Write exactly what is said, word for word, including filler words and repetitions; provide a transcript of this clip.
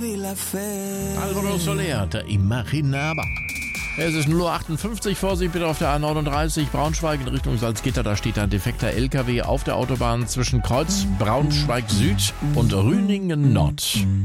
Alvaro Soler, der Imaginaba. Es ist null Uhr achtundfünfzig, Vorsicht bitte auf der A neununddreißig Braunschweig in Richtung Salzgitter. Da steht ein defekter L K W auf der Autobahn zwischen Kreuz Braunschweig Süd und Rüningen Nord.